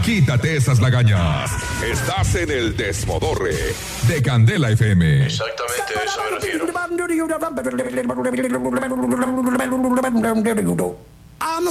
Quítate esas lagañas. Estás en el Desmodorre de Candela FM. Exactamente a eso me refiero.